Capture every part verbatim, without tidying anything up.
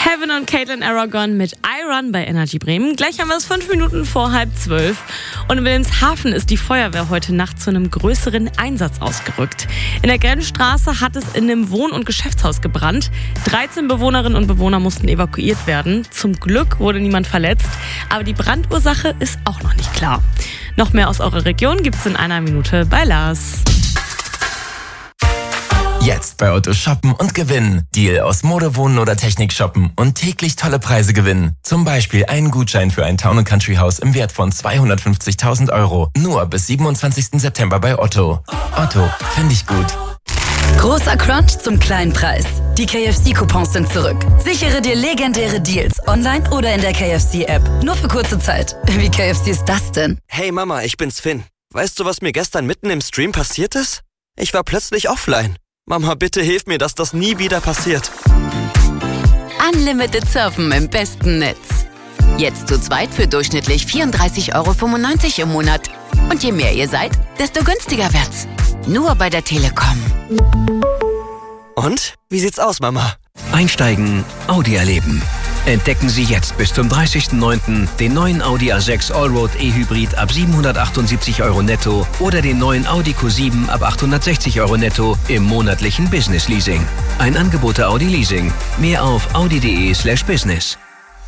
Heaven und Caitlin Aragon mit I Run bei Energy Bremen. Gleich haben wir es fünf Minuten vor halb zwölf. Und in Wilhelmshaven ist die Feuerwehr heute Nacht zu einem größeren Einsatz ausgerückt. In der Grenzstraße hat es in einem Wohn- und Geschäftshaus gebrannt. dreizehn Bewohnerinnen und Bewohner mussten evakuiert werden. Zum Glück wurde niemand verletzt. Aber die Brandursache ist auch noch nicht klar. Noch mehr aus eurer Region gibt's in einer Minute bei Lars. Jetzt bei Otto shoppen und gewinnen. Deal aus Mode, Wohnen oder Technik shoppen und täglich tolle Preise gewinnen. Zum Beispiel einen Gutschein für ein Town and Country Haus im Wert von zweihundertfünfzigtausend Euro. Nur bis siebenundzwanzigsten September bei Otto. Otto, finde ich gut. Großer Crunch zum kleinen Preis. Die K F C-Coupons sind zurück. Sichere dir legendäre Deals online oder in der K F C-App. Nur für kurze Zeit. Wie K F C ist das denn? Hey Mama, ich bin's Finn. Weißt du, was mir gestern mitten im Stream passiert ist? Ich war plötzlich offline. Mama, bitte hilf mir, dass das nie wieder passiert. Unlimited Surfen im besten Netz. Jetzt zu zweit für durchschnittlich vierunddreißig Euro fünfundneunzig im Monat. Und je mehr ihr seid, desto günstiger wird's. Nur bei der Telekom. Und? Wie sieht's aus, Mama? Einsteigen, Audi erleben. Entdecken Sie jetzt bis zum dreißigsten neunten den neuen Audi A sechs Allroad E-Hybrid ab siebenhundertachtundsiebzig Euro netto oder den neuen Audi Q sieben ab achthundertsechzig Euro netto im monatlichen Business Leasing. Ein Angebot der Audi Leasing. Mehr auf audi.de slash business.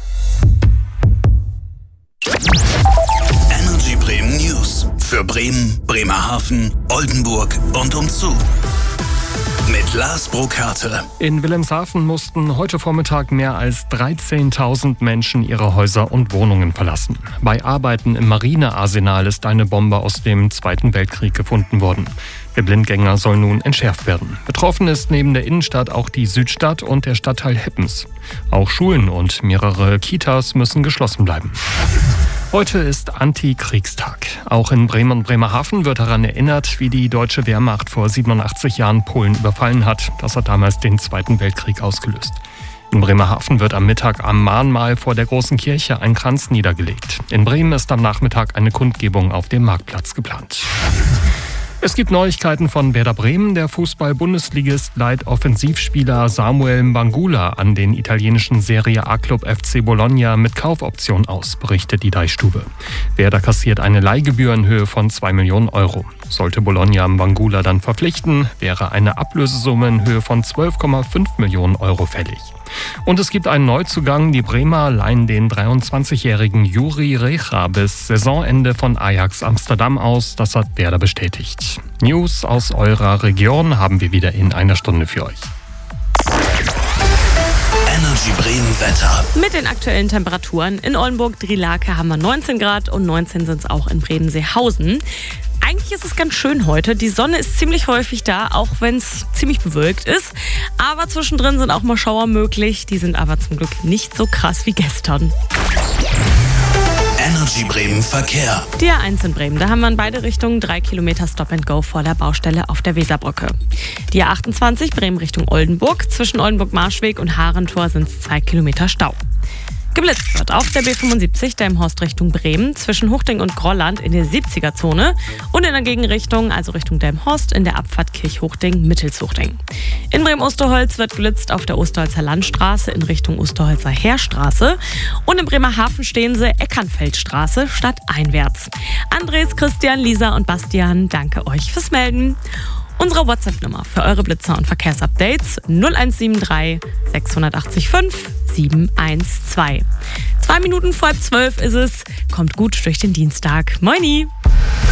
Energy Bremen News für Bremen, Bremerhaven, Oldenburg und umzu. Mit Lars Burkhardt. In Wilhelmshaven mussten heute Vormittag mehr als dreizehntausend Menschen ihre Häuser und Wohnungen verlassen. Bei Arbeiten im Marinearsenal ist eine Bombe aus dem Zweiten Weltkrieg gefunden worden. Der Blindgänger soll nun entschärft werden. Betroffen ist neben der Innenstadt auch die Südstadt und der Stadtteil Heppens. Auch Schulen und mehrere Kitas müssen geschlossen bleiben. Heute ist Antikriegstag. Auch in Bremen und Bremerhaven wird daran erinnert, wie die deutsche Wehrmacht vor siebenundachtzig Jahren Polen überfallen hat. Das hat damals den Zweiten Weltkrieg ausgelöst. In Bremerhaven wird am Mittag am Mahnmal vor der Großen Kirche ein Kranz niedergelegt. In Bremen ist am Nachmittag eine Kundgebung auf dem Marktplatz geplant. Es gibt Neuigkeiten von Werder Bremen. Der Fußball-Bundesligist leiht Offensivspieler Samuel Mbangula an den italienischen Serie A-Club F C Bologna mit Kaufoption aus, berichtet die Deichstube. Werder kassiert eine Leihgebühr in Höhe von zwei Millionen Euro. Sollte Bologna Mbangula dann verpflichten, wäre eine Ablösesumme in Höhe von zwölf Komma fünf Millionen Euro fällig. Und es gibt einen Neuzugang. Die Bremer leihen den dreiundzwanzigjährigen Juri Recha bis Saisonende von Ajax Amsterdam aus. Das hat Werder bestätigt. News aus eurer Region haben wir wieder in einer Stunde für euch. Energy Bremen Wetter. Mit den aktuellen Temperaturen in Oldenburg-Drielake haben wir neunzehn Grad und neunzehn sind es auch in Bremen-Seehausen. Eigentlich ist es ganz schön heute. Die Sonne ist ziemlich häufig da, auch wenn es ziemlich bewölkt ist. Aber zwischendrin sind auch mal Schauer möglich. Die sind aber zum Glück nicht so krass wie gestern. Energy Bremen Verkehr. Die A eins in Bremen, da haben wir in beide Richtungen drei Kilometer Stop and Go vor der Baustelle auf der Weserbrücke. Die A achtundzwanzig Bremen Richtung Oldenburg. Zwischen Oldenburg-Marschweg und Haarentor sind es zwei Kilometer Stau. Geblitzt wird auf der B fünfundsiebzig, Delmenhorst Richtung Bremen, zwischen Huchting und Grolland in der siebziger-Zone und in der Gegenrichtung, also Richtung Delmenhorst, in der Abfahrt Kirchhuchting, Mittelshuchting. In Bremen-Osterholz wird geblitzt auf der Osterholzer Landstraße in Richtung Osterholzer Heerstraße und in Bremerhaven stehen sie Eckernfeldstraße stadteinwärts. Andres, Christian, Lisa und Bastian, danke euch fürs Melden. Unsere WhatsApp-Nummer für eure Blitzer und Verkehrsupdates null eins sieben drei sechs acht fünf sieben eins zwei. Zwei Minuten vor halb zwölf ist es. Kommt gut durch den Dienstag. Moini!